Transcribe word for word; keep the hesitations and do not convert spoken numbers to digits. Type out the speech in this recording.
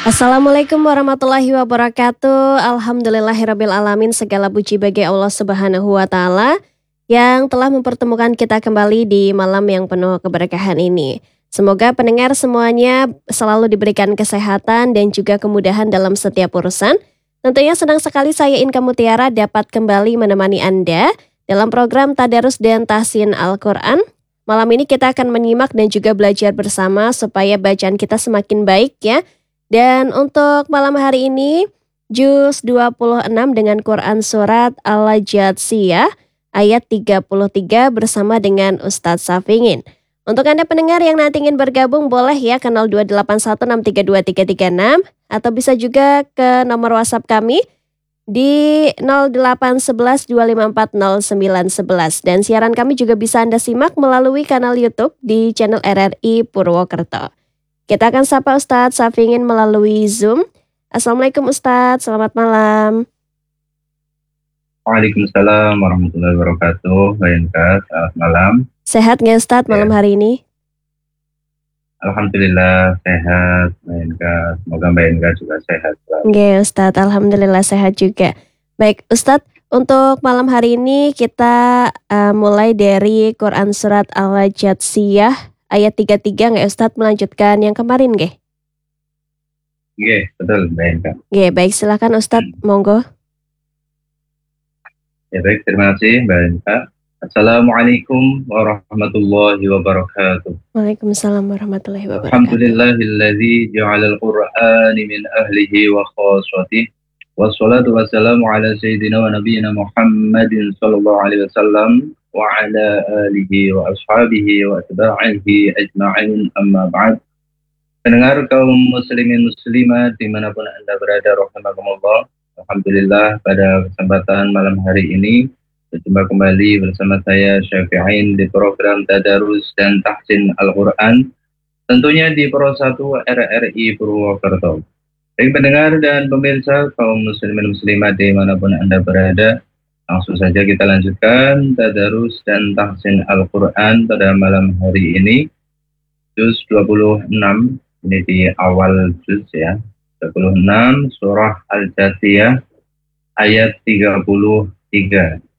Assalamualaikum warahmatullahi wabarakatuh. Alhamdulillahirabbil alamin, segala puji bagi Allah Subhanahu wa taala yang telah mempertemukan kita kembali di malam yang penuh keberkahan ini. Semoga pendengar semuanya selalu diberikan kesehatan dan juga kemudahan dalam setiap urusan. Tentunya senang sekali saya Inka Mutiara dapat kembali menemani Anda dalam program Tadarus dan Tahsin Al-Quran. Malam ini kita akan menyimak dan juga belajar bersama supaya bacaan kita semakin baik ya. Dan untuk malam hari ini, juz dua puluh enam dengan Quran Surat Al-Jathiyah ayat tiga puluh tiga bersama dengan Ustadz Safingin. Untuk Anda pendengar yang nanti ingin bergabung, boleh ya ke nol dua delapan satu enam tiga dua tiga tiga enam atau bisa juga ke nomor WhatsApp kami di nol delapan satu satu dua lima empat nol sembilan satu satu. Dan siaran kami juga bisa Anda simak melalui kanal YouTube di channel R R I Purwokerto. Kita akan sapa Ustadz Safingin melalui Zoom. Assalamualaikum Ustadz, selamat malam. Waalaikumsalam warahmatullahi wabarakatuh. Mbak Inka, selamat malam. Sehat nggak Ustadz malam Ya. hari ini? Alhamdulillah sehat Mbak Inka. Semoga Mbak Inka juga sehat. Oke Ustadz, Alhamdulillah sehat juga. Baik Ustadz, untuk malam hari ini kita uh, mulai dari Quran Surat Al-Jathiyah ayat tiga puluh tiga nggak Ustadz, melanjutkan yang kemarin nggih? Oke, betul Mbak Inka. Oke, baik silakan Ustadz, monggo. Ya baik, terima kasih Mbak Inka. Assalamualaikum warahmatullahi wabarakatuh. Waalaikumsalam warahmatullahi wabarakatuh. Alhamdulillahilladzi ja'alal qur'ani min ahlihi wa khaswatihi. Wassalatu wassalamu ala sayyidina wa nabiyyina Muhammadin sallallahu alaihi wasallam wa ala alihi wa ashabihi wa atba'ihi ajma'in, amma ba'd. Pendengar kaum muslimin muslimat dimanapun Anda berada, rahimakumullah. Alhamdulillah pada kesempatan malam hari ini berjumpa kembali bersama saya Syafi'in di program Tadarus dan Tahsin Al-Quran, tentunya di Pro satu R R I Purwokerto. Baik pendengar dan pemirsa kaum muslimin muslimat dimanapun Anda berada, langsung saja kita lanjutkan Tadarus dan Tahsin Al-Quran pada malam hari ini, juz dua puluh enam, ini di awal juz ya, dua puluh enam surah Al-Jathiyah ayat tiga puluh tiga.